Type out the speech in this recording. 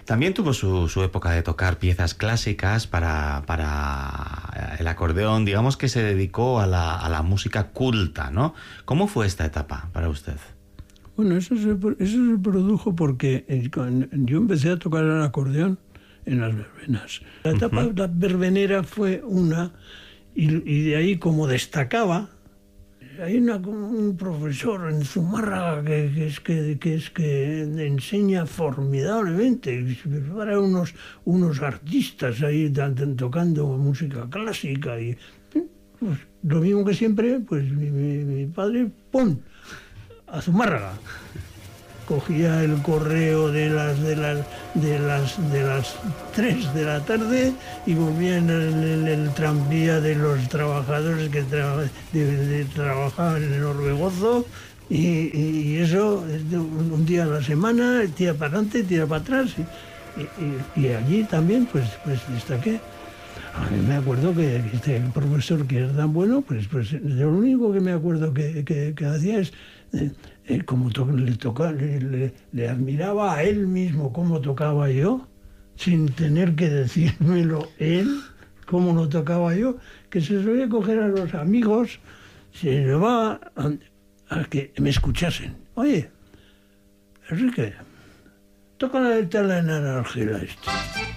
También tuvo su época de tocar piezas clásicas para el acordeón, digamos que se dedicó a la música culta, ¿no? ¿Cómo fue esta etapa para usted? Bueno, eso se produjo porque yo empecé a tocar el acordeón en las verbenas. La etapa la verbenera fue una, y de ahí como destacaba, hay un profesor en Zumárraga que enseña formidablemente, para unos artistas ahí tocando música clásica y pues, lo mismo que siempre, pues mi padre, ¡pum!, a Zumárraga. Cogía el correo de las 3 de la tarde y volvía en el tranvía de los trabajadores que trabajaban en el Orbegozo y eso un día a la semana, tira para adelante, tira para atrás y allí también pues destaqué. A mí me acuerdo que el profesor que era tan bueno, pues lo único que me acuerdo que hacía es como le admiraba a él mismo cómo tocaba yo, sin tener que decírmelo él, cómo lo tocaba yo, que se solía coger a los amigos, se llevaba a que me escuchasen. Oye, Enrique, toca la del Tala en Argela este.